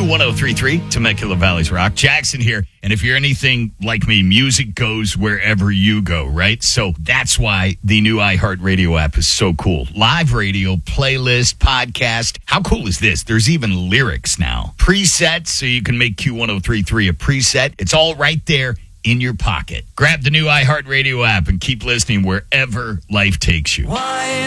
Q1033, Temecula Valley's Rock. Jackson here. And if you're anything like me, music goes wherever you go, right? So that's why the new iHeartRadio app is so cool. Live radio, playlist, podcast. How cool is this? There's even lyrics now. Presets, so you can make Q1033 a preset. It's all right there in your pocket. Grab the new iHeartRadio app and keep listening wherever life takes you. Why